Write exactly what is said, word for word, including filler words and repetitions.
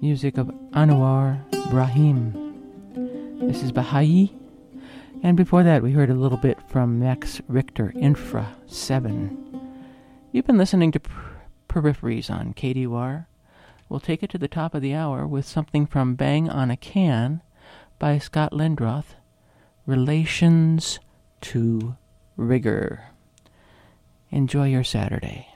music of Anwar Brahim. This is Baha'i. And before that, we heard a little bit from Max Richter, Infra seven. You've been listening to per- Peripheries on K D W A R. We'll take it to the top of the hour with something from Bang on a Can by Scott Lindroth, Relations to Rigor. Enjoy your Saturday.